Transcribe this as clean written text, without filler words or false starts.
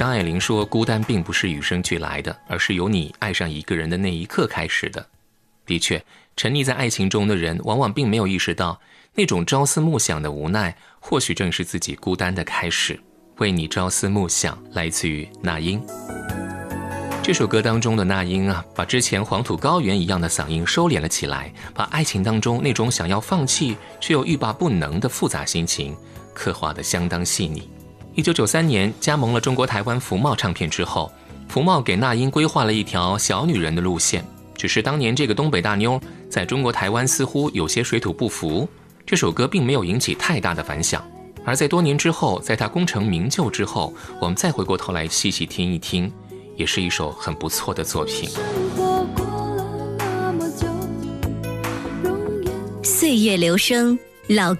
张爱玲说，孤单并不是与生俱来的，而是由你爱上一个人的那一刻开始的。的确，沉溺在爱情中的人往往并没有意识到，那种朝思暮想的无奈或许正是自己孤单的开始。为你朝思暮想来自于那英。这首歌当中的那英啊，把之前黄土高原一样的嗓音收敛了起来，把爱情当中那种想要放弃却又欲罢不能的复杂心情刻画得相当细腻。1993年加盟了中国台湾福茂唱片之后，福茂给那英规划了一条小女人的路线，只是当年这个东北大妞在中国台湾似乎有些水土不服，这首歌并没有引起太大的反响。而在多年之后，在她功成名就之后，我们再回过头来细细听一听，也是一首很不错的作品。 岁月流声，老